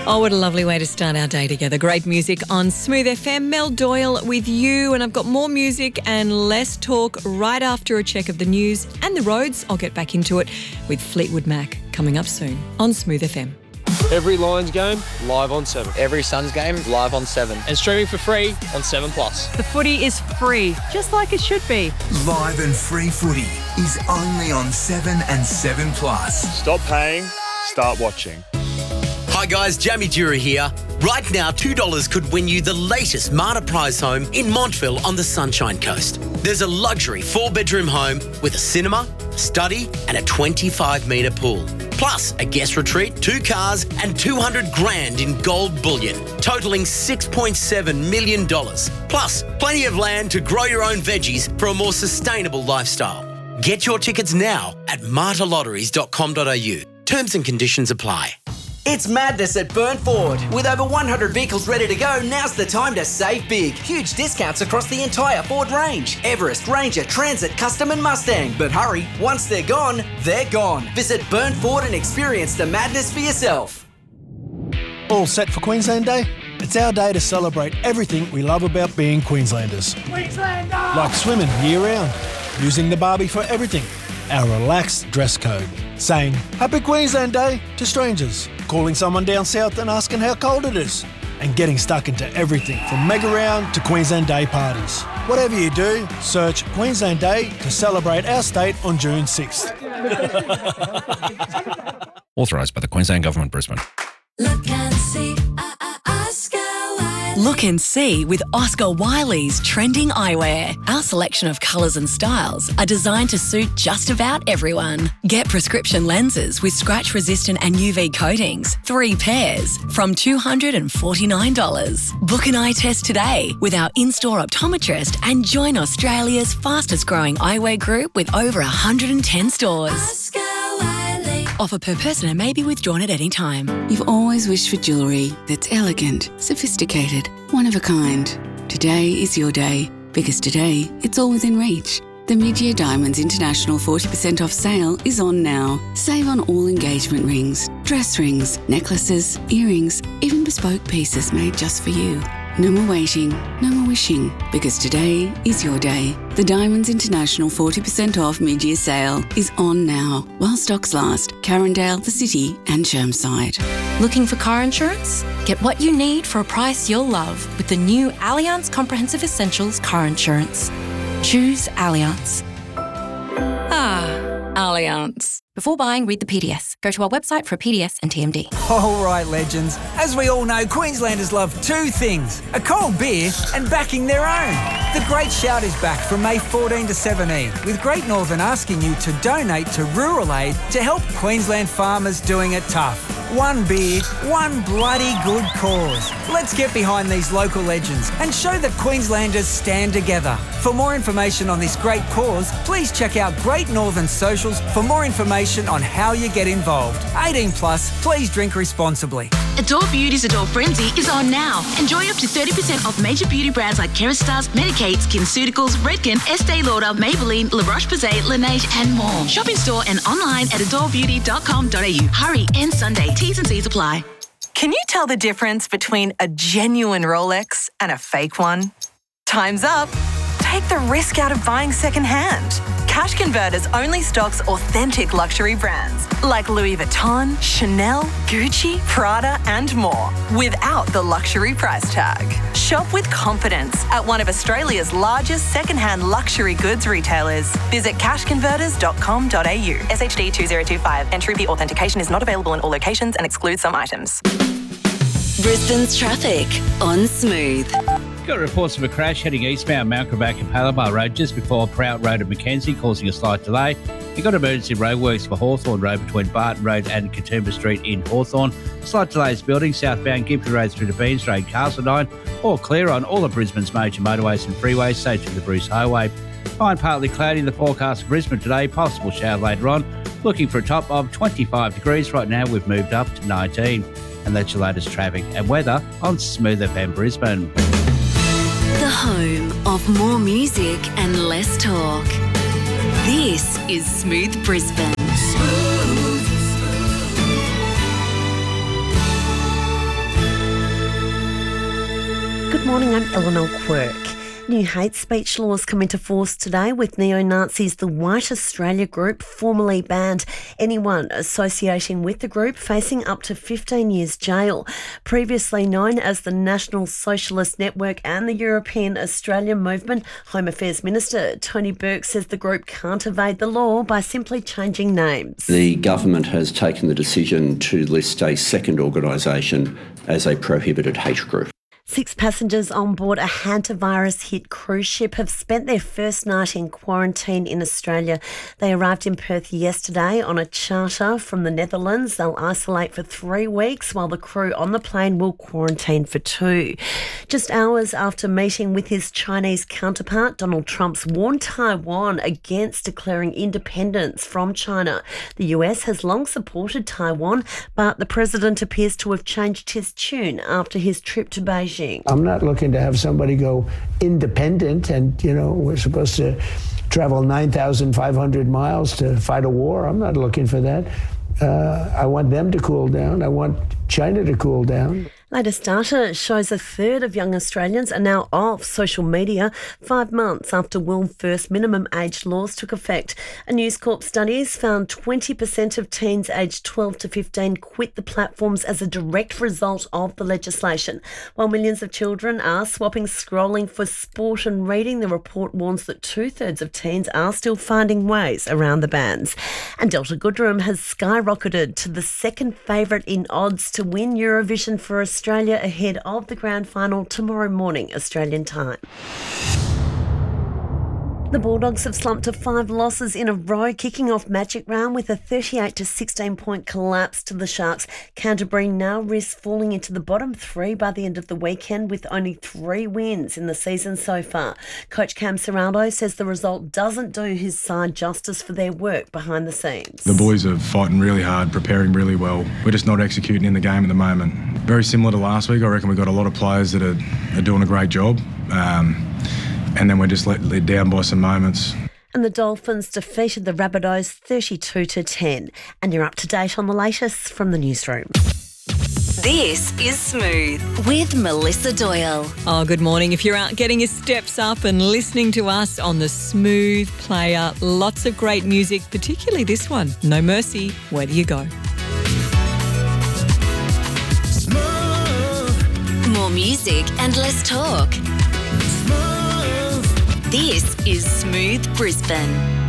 Oh, what a lovely way to start our day together. Great music on Smooth FM. Mel Doyle with you, and I've got more music and less talk right after a check of the news and the roads. I'll get back into it with Fleetwood Mac coming up soon on Smooth FM. Every Lions game, live on 7. Every Suns game, live on 7. And streaming for free on 7+. The footy is free, just like it should be. Live and free footy is only on 7 and 7+. Stop paying, start watching. Hi guys, Jamie Dura here. Right now, $2 could win you the latest Marta Prize home in Montville on the Sunshine Coast. There's a luxury 4-bedroom home with a cinema, study and a 25-metre pool. Plus a guest retreat, 2 cars and $200,000 in gold bullion, totalling $6.7 million. Plus plenty of land to grow your own veggies for a more sustainable lifestyle. Get your tickets now at martalotteries.com.au. Terms and conditions apply. It's madness at Burn Ford. With over 100 vehicles ready to go, now's the time to save big. Huge discounts across the entire Ford range. Everest, Ranger, Transit, Custom and Mustang. But hurry, once they're gone, they're gone. Visit Burn Ford and experience the madness for yourself. All set for Queensland Day? It's our day to celebrate everything we love about being Queenslanders. Queenslander! Like swimming year-round, using the barbie for everything, our relaxed dress code, saying Happy Queensland Day to strangers, calling someone down south and asking how cold it is, and getting stuck into everything from Mega Round to Queensland Day parties. Whatever you do, search Queensland Day to celebrate our state on June 6th. Authorised by the Queensland Government, Brisbane. Look and see, Oscar Wiley. Look and see with Oscar Wiley's trending eyewear. Our selection of colours and styles are designed to suit just about everyone. Get prescription lenses with scratch-resistant and UV coatings, 3 pairs, from $249. Book an eye test today with our in-store optometrist and join Australia's fastest-growing eyewear group with over 110 stores. Oscar Wiley. Offer per person and may be withdrawn at any time. You've always wished for jewellery that's elegant, sophisticated, one of a kind. Today is your day, because today it's all within reach. The Mid-Year Diamonds International 40% off sale is on now. Save on all engagement rings, dress rings, necklaces, earrings, even bespoke pieces made just for you. No more waiting, no more wishing, because today is your day. The Diamonds International 40% off mid-year sale is on now, while stocks last. Carindale, the City and Chermside. Looking for car insurance? Get what you need for a price you'll love with the new Allianz Comprehensive Essentials car insurance. Choose Allianz. Allianz. Before buying, read the PDS. Go to our website for a PDS and TMD. All right, legends. As we all know, Queenslanders love 2 things: a cold beer and backing their own. The Great Shout is back from May 14 to 17, with Great Northern asking you to donate to Rural Aid to help Queensland farmers doing it tough. 1 beer, 1 bloody good cause. Let's get behind these local legends and show that Queenslanders stand together. For more information on this great cause, please check out Great Northern socials for more information on how you get involved. 18 plus, please drink responsibly. Adore Beauty's Adore Frenzy is on now. Enjoy up to 30% off major beauty brands like Kerastase, Medicaid, SkinCeuticals, Redken, Estee Lauder, Maybelline, La Roche-Posay, Laneige and more. Shop in store and online at adorebeauty.com.au. Hurry, end Sunday. T's and C's apply. Can you tell the difference between a genuine Rolex and a fake one? Time's up. Take the risk out of buying secondhand. Cash Converters only stocks authentic luxury brands like Louis Vuitton, Chanel, Gucci, Prada and more without the luxury price tag. Shop with confidence at one of Australia's largest secondhand luxury goods retailers. Visit cashconverters.com.au. SHD 2025. Entry fee authentication is not available in all locations and excludes some items. Brisbane's traffic on Smooth. Got reports of a crash heading eastbound Mount Gravatt and Palabar Road just before Prout Road and Mackenzie, causing a slight delay. You got emergency roadworks for Hawthorn Road between Barton Road and Katoomba Street in Hawthorn. Slight delays building southbound Gympie Road through to Beans Road, Castledine, all clear on all of Brisbane's major motorways and freeways, save through the Bruce Highway. Fine partly cloudy in the forecast for Brisbane today, possible shower later on. Looking for a top of 25 degrees right now, we've moved up to 19. And that's your latest traffic and weather on Smooth FM Brisbane. The home of more music and less talk. This is Smooth Brisbane. Morning, I'm Eleanor Quirk. New hate speech laws come into force today with neo-Nazis. The White Australia group formally banned anyone associating with the group facing up to 15 years jail. Previously known as the National Socialist Network and the European Australia Movement, Home Affairs Minister Tony Burke says the group can't evade the law by simply changing names. The government has taken the decision to list a second organisation as a prohibited hate group. 6 passengers on board a hantavirus-hit cruise ship have spent their first night in quarantine in Australia. They arrived in Perth yesterday on a charter from the Netherlands. They'll isolate for 3 weeks while the crew on the plane will quarantine for 2. Just hours after meeting with his Chinese counterpart, Donald Trump's warned Taiwan against declaring independence from China. The US has long supported Taiwan, but the president appears to have changed his tune after his trip to Beijing. I'm not looking to have somebody go independent and, we're supposed to travel 9,500 miles to fight a war. I'm not looking for that. I want them to cool down. I want China to cool down. Latest data shows a third of young Australians are now off social media 5 months after world first minimum age laws took effect. A News Corp studies found 20% of teens aged 12 to 15 quit the platforms as a direct result of the legislation. While millions of children are swapping scrolling for sport and reading, the report warns that 2/3 of teens are still finding ways around the bans. And Delta Goodrem has skyrocketed to the second favourite in odds to win Eurovision for Australia ahead of the grand final tomorrow morning, Australian time. The Bulldogs have slumped to 5 losses in a row, kicking off Magic Round with a 38 to 16 point collapse to the Sharks. Canterbury now risks falling into the bottom 3 by the end of the weekend with only 3 wins in the season so far. Coach Cam Serraldo says the result doesn't do his side justice for their work behind the scenes. The boys are fighting really hard, preparing really well. We're just not executing in the game at the moment. Very similar to last week. I reckon we've got a lot of players that are doing a great job. And then we're just let down by some moments. And the Dolphins defeated the Rabbitohs 32 to 10. And you're up to date on the latest from the newsroom. This is Smooth with Melissa Doyle. Oh, good morning. If you're out getting your steps up and listening to us on the Smooth player, lots of great music, particularly this one, No Mercy, Where Do You Go? More music and less talk. This is Smooth Brisbane.